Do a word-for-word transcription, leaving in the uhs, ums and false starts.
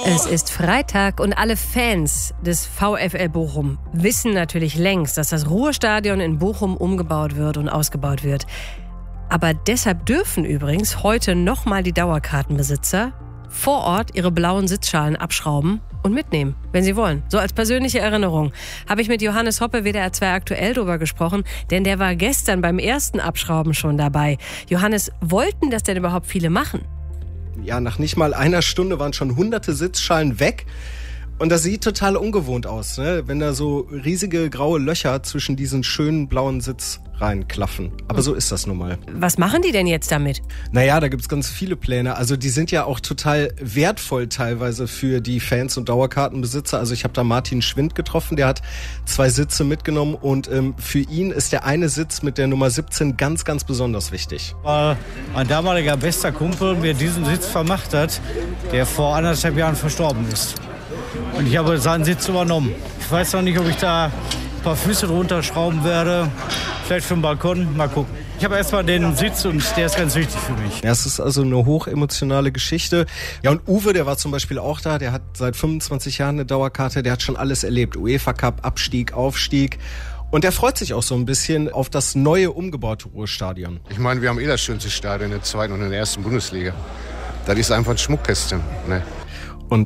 Es ist Freitag und alle Fans des VfL Bochum wissen natürlich längst, dass das Ruhrstadion in Bochum umgebaut wird und ausgebaut wird. Aber deshalb dürfen übrigens heute nochmal die Dauerkartenbesitzer vor Ort ihre blauen Sitzschalen abschrauben und mitnehmen, wenn sie wollen. So als persönliche Erinnerung habe ich mit Johannes Hoppe W D R zwei aktuell drüber gesprochen, denn der war gestern beim ersten Abschrauben schon dabei. Johannes, wollten das denn überhaupt viele machen? Ja, nach nicht mal einer Stunde waren schon hunderte Sitzschalen weg. Und das sieht total ungewohnt aus, ne? Wenn da so riesige graue Löcher zwischen diesen schönen blauen Sitzreihen klaffen. Aber so ist das nun mal. Was machen die denn jetzt damit? Naja, da gibt's ganz viele Pläne. Also die sind ja auch total wertvoll teilweise für die Fans und Dauerkartenbesitzer. Also ich habe da Martin Schwind getroffen, der hat zwei Sitze mitgenommen. Und ähm, für ihn ist der eine Sitz mit der Nummer siebzehn ganz, ganz besonders wichtig. Weil mein damaliger bester Kumpel mir diesen Sitz vermacht hat, der vor anderthalb Jahren verstorben ist. Und ich habe seinen Sitz übernommen. Ich weiß noch nicht, ob ich da ein paar Füße drunter schrauben werde. Vielleicht für den Balkon. Mal gucken. Ich habe erstmal den Sitz und der ist ganz wichtig für mich. Ja, es ist also eine hochemotionale Geschichte. Ja, und Uwe, der war zum Beispiel auch da. Der hat seit fünfundzwanzig Jahren eine Dauerkarte. Der hat schon alles erlebt. UEFA Cup, Abstieg, Aufstieg. Und der freut sich auch so ein bisschen auf das neue umgebaute Ruhrstadion. Ich meine, wir haben eh das schönste Stadion in der zweiten und in der ersten Bundesliga. Das ist einfach ein Schmuckkästchen, ne?